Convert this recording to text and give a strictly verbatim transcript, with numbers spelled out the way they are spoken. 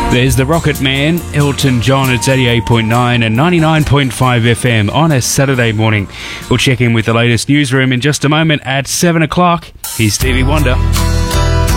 There's the Rocket Man, Elton John. It's eighty-eight point nine and ninety-nine point five F M on a Saturday morning. We'll check in with the latest newsroom in just a moment at seven o'clock. Here's Stevie Wonder.